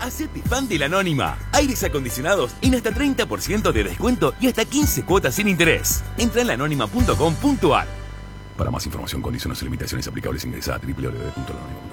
Hacete fan de la Anónima. Aires acondicionados en hasta 30% de descuento y hasta 15 cuotas sin interés. Entra en laanónima.com.ar. Para más información, condiciones y limitaciones aplicables, ingresa a www.laanónima.com.